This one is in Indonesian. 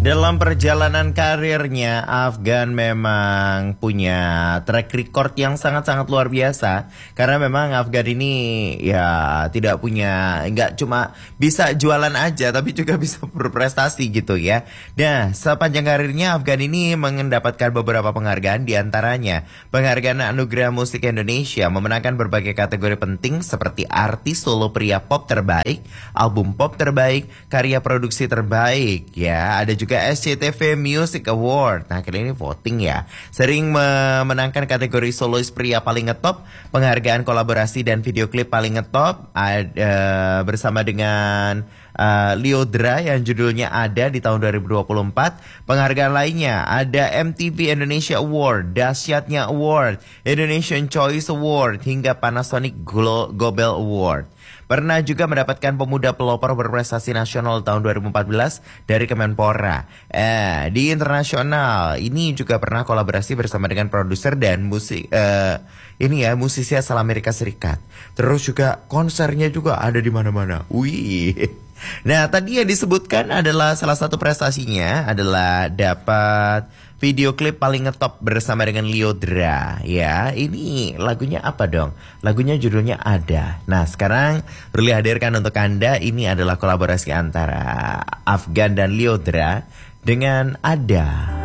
Dalam perjalanan karirnya, Afgan memang punya track record yang sangat-sangat luar biasa. Karena memang Afgan ini ya tidak punya, nggak cuma bisa jualan aja, tapi juga bisa berprestasi gitu ya. Nah, sepanjang karirnya Afgan ini mendapatkan beberapa penghargaan, diantaranya penghargaan Anugerah Musik Indonesia, memenangkan berbagai kategori penting seperti artis solo pria pop terbaik, album pop terbaik, karya produksi terbaik. Ya, ada juga SCTV Music Award. Nah, kali ini voting ya. Sering memenangkan kategori solois pria paling ngetop, penghargaan kolaborasi dan video klip paling ngetop bersama dengan Lyodra yang judulnya Ada di tahun 2024. Penghargaan lainnya ada MTV Indonesia Award, Dasyatnya Award, Indonesian Choice Award, hingga Panasonic Gobel Award. Pernah juga mendapatkan pemuda pelopor berprestasi nasional tahun 2014 dari Kemenpora. Di internasional ini juga pernah kolaborasi bersama dengan produser dan musisi asal Amerika Serikat. Terus juga konsernya juga ada di mana-mana. Wih. Nah, tadi yang disebutkan adalah salah satu prestasinya adalah dapat video klip paling ngetop bersama dengan Lyodra. Ya, ini lagunya apa dong? Lagunya judulnya Ada. Nah, sekarang Ruli hadirkan untuk Anda, ini adalah kolaborasi antara Afgan dan Lyodra dengan Ada.